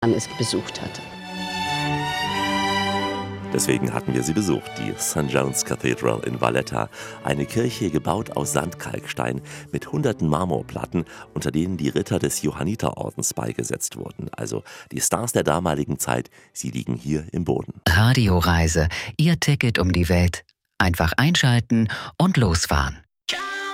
es besucht hatte. Deswegen hatten wir sie besucht, die St. John's Cathedral in Valletta, eine Kirche gebaut aus Sandkalkstein mit hunderten Marmorplatten, unter denen die Ritter des Johanniterordens beigesetzt wurden. Also die Stars der damaligen Zeit, sie liegen hier im Boden. Radioreise, Ihr Ticket um die Welt. Einfach einschalten und losfahren.